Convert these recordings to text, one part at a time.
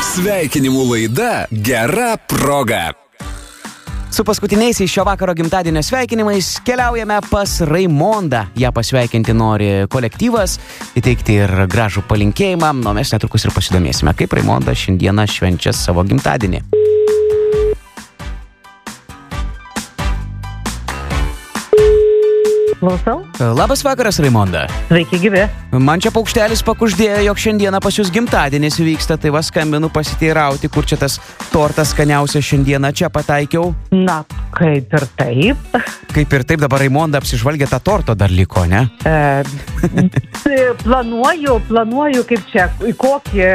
Sveikinimų laida Gera proga. Su paskutiniaisiais šio vakaro gimtadienio sveikinimais keliaujame pas Raimondą. Ją pasveikinti nori kolektyvas, įteikti ir gražų palinkėjimą. O mes netrukus ir pasidomėsime, kaip Raimonda šiandieną švenčia savo gimtadienį. Klausau. Labas vakaras, Raimonda. Sveiki, gyvi. Man čia paukštelis pakuždėjo, jog šiandieną pas jūs gimtadienis vyksta, tai va skambinu pasiteirauti, kur čia tas tortas skaniausias šiandieną čia pataikiau. Na, kaip ir taip. Kaip ir taip, dabar Raimonda apsižvalgė, tą torto dar liko, ne? Planuoju, kaip čia, į kokį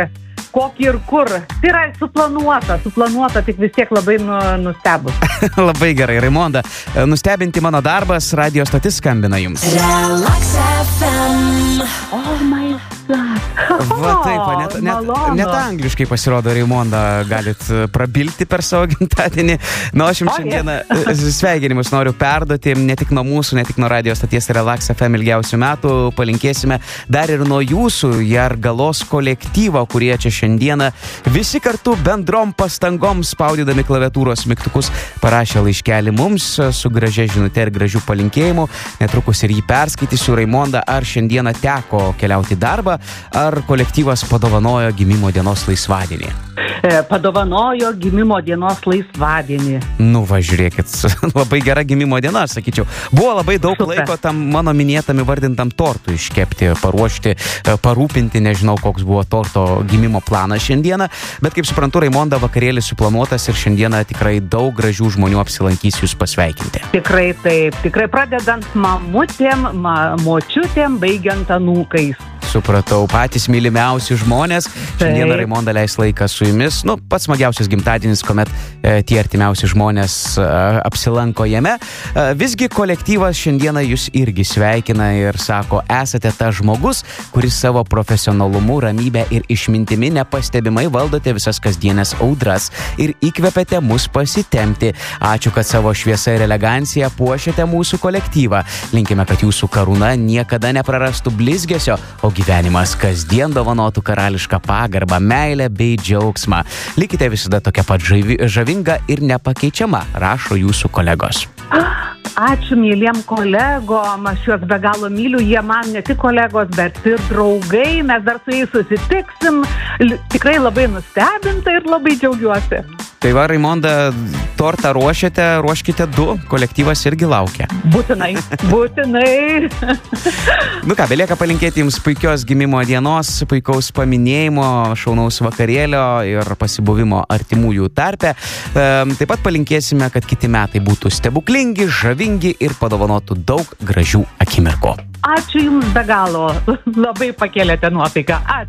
ir kur. Tai yra suplanuota, tik vis tiek labai nustebus. Labai gerai, Raimonda. Nustebinti mano darbas, radio stotis skambina jums. Relax FM. Oh my God. Va taip, net angliškai pasirodo, Raimonda, galit prabilti per savo gimtadienį. Na, aš jums šiandieną sveikinimus noriu perduoti, ne tik nuo mūsų, ne tik nuo radio stoties Relax FM ilgiausių metų, palinkėsime dar ir nuo jūsų Jargalos kolektyvo, kurie čia šiandieną visi kartu bendrom pastangom spaudydami klaviatūros mygtukus parašė laiškelį mums su gražia žinute ir gražių palinkėjimų. Netrukus ir jį perskaitysiu. Raimonda, ar šiandieną teko keliauti į darbą, ar kolektyvas padovanojo gimimo dienos laisvadienį? Padovanojo gimimo dienos laisvadienį. Nu, va, žiūrėkit, labai gera gimimo diena, sakyčiau. Buvo labai daug laiko tam mano minėtam įvardintam tortui iškepti, paruošti, parūpinti, nežinau, koks buvo torto gimimo planas šiandieną, bet kaip suprantu, Raimonda, vakarėlis suplanuotas ir šiandieną tikrai daug gražių žmonių apsilankys jūs pasveikinti. Tikrai taip, tikrai pradedant mamutėm, močiutėm, baigiant anūkais. Supratau, patys mylimiausi žmonės. Šiandieną Raimonda leis laiką su jumis. Nu, pats smagiausias gimtadienis, kuomet tie artimiausi žmonės apsilanko jame. Visgi kolektyvas šiandieną jūs irgi sveikina ir sako, esate tas žmogus, kuris savo profesionalumu, ramybę ir išmintimi nepastebimai valdote visas kasdienės audras ir įkvepiate mus pasitempti. Ačiū, kad savo šviesa ir elegancija puošiate mūsų kolektyvą. Linkime, kad jūsų karūna niekada neprarastų blizgesio, o gyvenimas kasdien dovanotų karališką pagarbą, meilę bei džiaugsmą. Likite visada tokia pat žavinga ir nepakeičiama, rašo jūsų kolegos. Ačiū myliem kolegom, aš juos be galo myliu, jie man ne tik kolegos, bet ir draugai, mes dar su jais susitiksim, tikrai labai nustebinta ir labai džiaugiuosi. Tai va, Raimonda, tortą ruoškite 2, kolektyvas irgi laukia. Būtinai. Nu ką, belieka palinkėti jums puikios gimimo dienos, puikaus paminėjimo, šaunaus vakarėlio ir pasibuvimo artimųjų tarpe. Taip pat palinkėsime, kad kiti metai būtų stebuklingi, žavingi ir padovanotų daug gražių akimirkų. Ačiū jums be galo, labai pakėlėte nuotaiką. Ačiū.